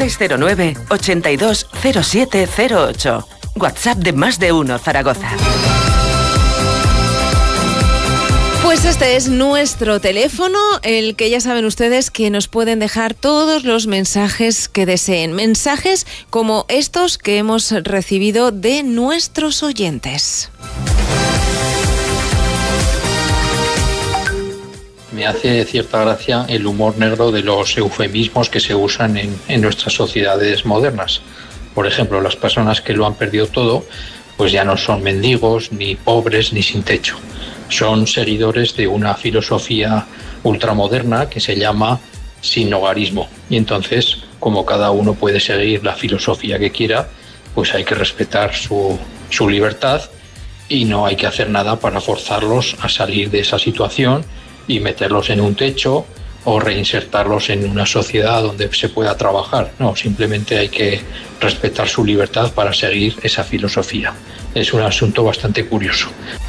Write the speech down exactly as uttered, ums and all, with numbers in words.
seis cero nueve, ochenta y dos, cero siete cero ocho. WhatsApp de Más de Uno Zaragoza. Pues este es nuestro teléfono, el que ya saben ustedes que nos pueden dejar todos los mensajes que deseen. Mensajes como estos que hemos recibido de nuestros oyentes. Me hace cierta gracia el humor negro de los eufemismos que se usan en, en nuestras sociedades modernas. Por ejemplo, las personas que lo han perdido todo, pues ya no son mendigos, ni pobres, ni sin techo. Son seguidores de una filosofía ultramoderna que se llama sinhogarismo. Y entonces, como cada uno puede seguir la filosofía que quiera, pues hay que respetar su, su libertad y no hay que hacer nada para forzarlos a salir de esa situación y meterlos en un techo o reinsertarlos en una sociedad donde se pueda trabajar. No, simplemente hay que respetar su libertad para seguir esa filosofía. Es un asunto bastante curioso.